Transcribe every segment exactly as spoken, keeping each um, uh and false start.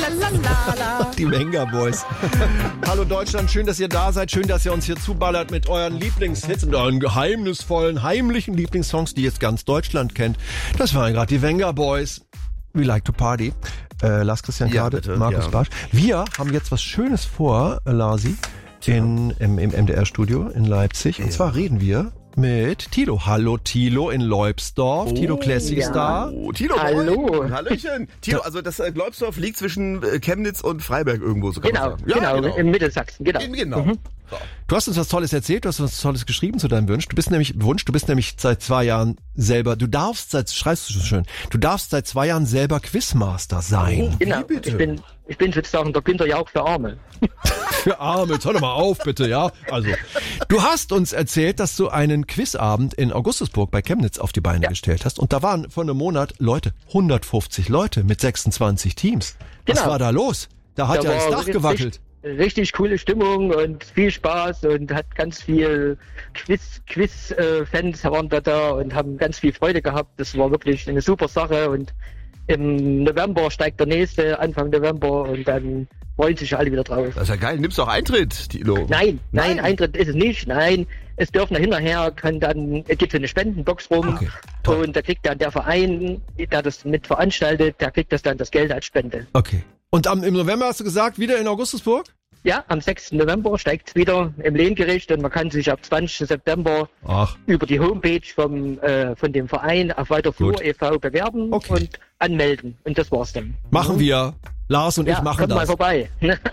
Die Venga Boys. Hallo Deutschland, schön, dass ihr da seid. Schön, dass ihr uns hier zuballert mit euren Lieblingshits und euren geheimnisvollen, heimlichen Lieblingssongs, die jetzt ganz Deutschland kennt. Das waren gerade die Venga Boys. We like to party. Äh, Lars Christian Kade, ja, Markus ja. Bartsch. Wir haben jetzt was Schönes vor, äh, Larsi, in, im, im M D R-Studio in Leipzig. Und ja. zwar reden wir mit Tilo. Hallo Tilo in Leubsdorf. Oh, Tilo Classic ja. Star. Oh, Tilo, hallo. Hallöchen. Tilo, also das äh, Leubsdorf liegt zwischen äh, Chemnitz und Freiberg irgendwo. So kann genau, man sagen. Ja, genau, genau, in Mittelsachsen. Genau. In, genau. Mhm. So. Du hast uns was Tolles erzählt, du hast uns was Tolles geschrieben zu deinem Wunsch. Du bist nämlich Wunsch, du bist nämlich seit zwei Jahren selber, du darfst seit, schreibst du so schön, du darfst seit zwei Jahren selber Quizmaster sein. Oh, genau, ich bin, ich bin sozusagen der Günther Jauch für Arme. Für Arme, jetzt hör doch mal auf, bitte, ja. Also, du hast uns erzählt, dass du einen Quizabend in Augustusburg bei Chemnitz auf die Beine ja. gestellt hast. Und da waren vor einem Monat Leute, hundertfünfzig Leute mit sechsundzwanzig Teams. Was genau. war da los? Da hat da ja das Dach gewackelt. Richtig, richtig coole Stimmung und viel Spaß und hat ganz viel Quiz, Quiz-Fans waren da da und haben ganz viel Freude gehabt. Das war wirklich eine super Sache und im November steigt der nächste, Anfang November und dann freuen sich alle wieder drauf. Das ist ja geil. Nimmst du auch Eintritt, Tilo? Nein, nein, nein, Eintritt ist es nicht. Nein, es dürfen da hinterher, kann dann, es gibt so eine Spendenbox rum okay, und da kriegt dann der Verein, der das mit veranstaltet, der kriegt das dann das Geld als Spende. Okay. Und am, im November hast du gesagt, wieder in Augustusburg? Ja, am sechsten November steigt es wieder im Lehngericht und man kann sich ab zwanzigsten September Ach. über die Homepage vom, äh, von dem Verein auf Weiterflur e V bewerben okay. und anmelden. Und das war's dann. Machen wir. Lars und ja, ich machen kommt das. Mal vorbei.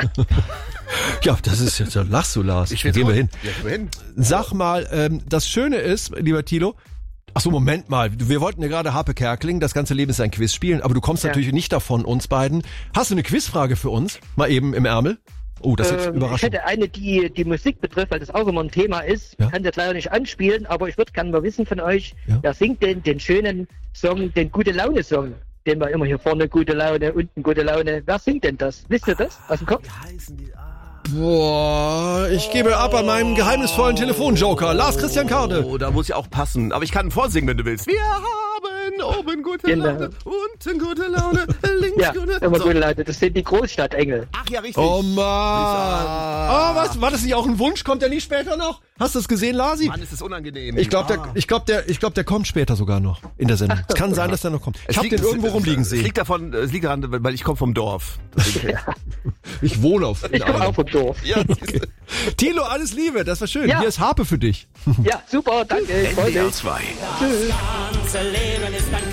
Ja, das ist jetzt, da lachst du, Lars. Ich da gehen wir hin. Ja, gehen wir hin. Sag mal, ähm, das Schöne ist, lieber Tilo, ach so, Moment mal. Wir wollten ja gerade Harpe Kerkeling, das ganze Leben ist ein Quiz spielen, aber du kommst ja. natürlich nicht davon, uns beiden. Hast du eine Quizfrage für uns? Mal eben im Ärmel? Oh, das ist jetzt ähm, überraschend. Ich hätte eine, die die Musik betrifft, weil das auch immer ein Thema ist. Ja? Ich kann das leider nicht anspielen, aber ich würde gerne mal wissen von euch, ja? wer singt denn den schönen Song, den Gute-Laune-Song? Den wir immer hier vorne gute Laune, unten gute Laune. Wer singt denn das? Wisst ihr das aus dem Kopf? Wie heißen die? Ah. Boah, ich gebe ab an meinem geheimnisvollen Telefonjoker. Lars Christian Kade. Oh, da muss ich auch passen. Aber ich kann vorsingen, wenn du willst. Wir haben oben gute genau. Laune, unten gute Laune, links ja, gute immer so. gute Laune. Das sind die Großstadtengel. Ach ja, richtig. Oh Mann. Oh, was? War das nicht auch ein Wunsch? Kommt der nicht später noch? Hast du es gesehen, Lasi? Mann, ist das unangenehm. Ich glaube, ah. der, ich glaube, der, ich glaube, der kommt später sogar noch in der Sendung. Es kann sein, dass der noch kommt. Ich es habe den liegt, irgendwo es, rumliegen es, sehen. Es liegt davon, es liegt daran, weil ich komme vom Dorf. Ja. Ich wohne auf. Ich komme auch vom Dorf. Ja, okay. Tilo, alles Liebe, das war schön. Ja. Hier ist Harpe für dich. Ja, super, danke. N D R zwei. Tschüss. Das ganze Leben ist ein